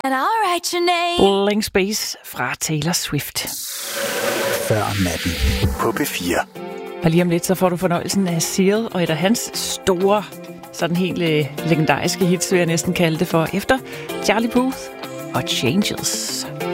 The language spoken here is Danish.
And I'll write your name. Blank Space fra Taylor Swift. Før natten på P4. Og lige om lidt, så får du fornøjelsen af Seal og et af hans store, sådan helt legendariske hits, vil jeg næsten kalde det for, efter Charlie Puth og Changes.